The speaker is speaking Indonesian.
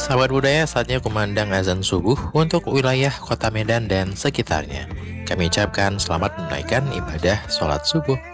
Sahabat budaya, saatnya kumandang azan subuh untuk wilayah kota Medan dan sekitarnya. Kami ucapkan selamat menunaikan ibadah sholat subuh.